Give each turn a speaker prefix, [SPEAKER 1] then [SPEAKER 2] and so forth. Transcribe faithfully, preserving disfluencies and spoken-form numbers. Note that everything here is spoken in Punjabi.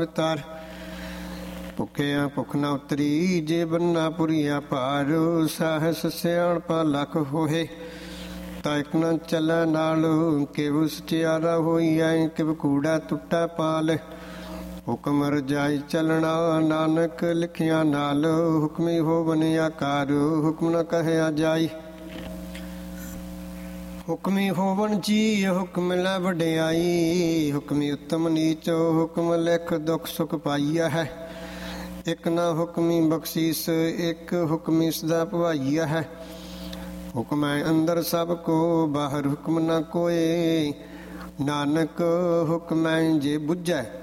[SPEAKER 1] ਤਾਰ। ਭੁੱਖਿਆ ਭੁੱਖ ਨਾ ਉਤਰੀ, ਜੇ ਬੰਨਾ ਪੁਰੀਆ ਭਾਰ। ਸਾਹਸ ਸਿਆਣਪਾ ਲੱਖ ਹੋਏ, ਤਾਂ ਇੱਕ ਨਾ ਚੱਲੈ ਨਾਲ। ਕਿਵ ਸਚਿਆਰਾ ਹੋਈਐ, ਕਿਵ ਕੂੜਾ ਟੁੱਟਾ ਪਾਲ। ਹੁਕਮ ਰਜਾਈ ਚੱਲਣਾ, ਨਾਨਕ ਲਿਖਿਆ ਨਾਲ। ਹੁਕਮੀ ਹੋਵਨ ਆਕਾਰ, ਹੁਕਮ ਨ ਕਹਿਆ ਜਾਈ। ਹੁਕਮੀ ਹੋਵਨ ਜੀ, ਹੁਕਮ ਲੈ ਵਡਿਆਈ। ਹੁਕਮੀ ਉਤਮ ਨੀਚ, ਹੁਕਮ ਲਿਖ ਦੁਖ ਸੁਖ ਪਾਈਆ ਹੈ। ਇੱਕ ਨਾ ਹੁਕਮੀ ਬਖਸ਼ੀਸ, ਇੱਕ ਹੁਕਮੀ ਸਦਾ ਭਵਾਈਆ ਹੈ। ਹੁਕਮ ਹੈ ਅੰਦਰ ਸਭ ਕੋ, ਬਾਹਰ ਹੁਕਮ ਨ ਕੋਏ। ਨਾਨਕ ਹੁਕਮ ਹੈ ਜੇ ਬੁੱਝੈ,